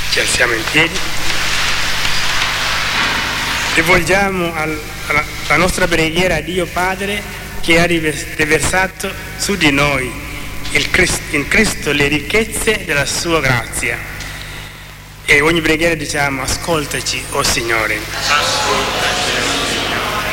Ci alziamo in piedi. Rivolgiamo la nostra preghiera a Dio Padre che ha riversato su di noi in Cristo le ricchezze della sua grazia. E ogni preghiera diciamo: ascoltaci, o Signore. Ascoltaci, o Signore.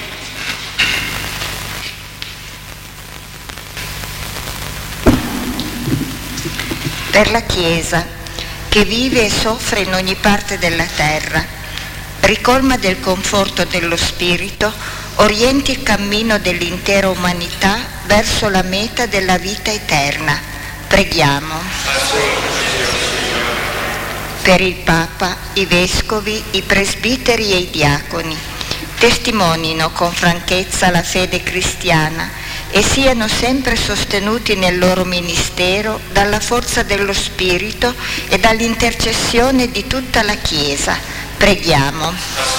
Per la Chiesa che vive e soffre in ogni parte della terra, ricolma del conforto dello Spirito, orienti il cammino dell'intera umanità verso la meta della vita eterna. Preghiamo. Per il Papa, i Vescovi, i Presbiteri e i Diaconi, testimonino con franchezza la fede cristiana e siano sempre sostenuti nel loro ministero dalla forza dello Spirito e dall'intercessione di tutta la Chiesa. Preghiamo.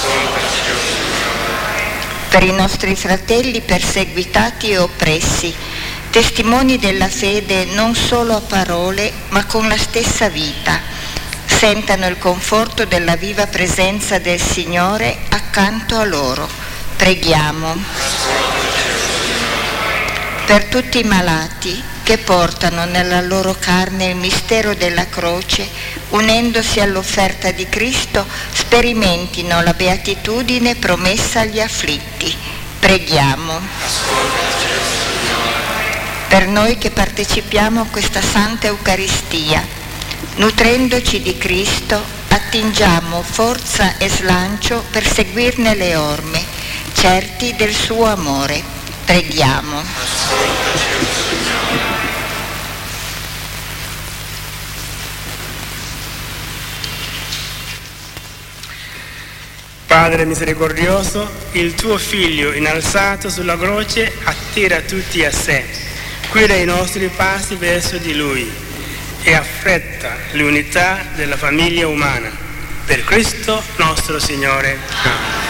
Per i nostri fratelli perseguitati e oppressi, testimoni della fede non solo a parole ma con la stessa vita, sentano il conforto della viva presenza del Signore accanto a loro. Preghiamo. Per tutti i malati che portano nella loro carne il mistero della croce, unendosi all'offerta di Cristo, sperimentino la beatitudine promessa agli afflitti. Preghiamo. Per noi che partecipiamo a questa Santa Eucaristia, nutrendoci di Cristo, attingiamo forza e slancio per seguirne le orme, certi del suo amore. Preghiamo. Padre misericordioso, il tuo Figlio innalzato sulla croce attira tutti a sé, guida i nostri passi verso di Lui e affretta l'unità della famiglia umana. Per Cristo nostro Signore. Amen.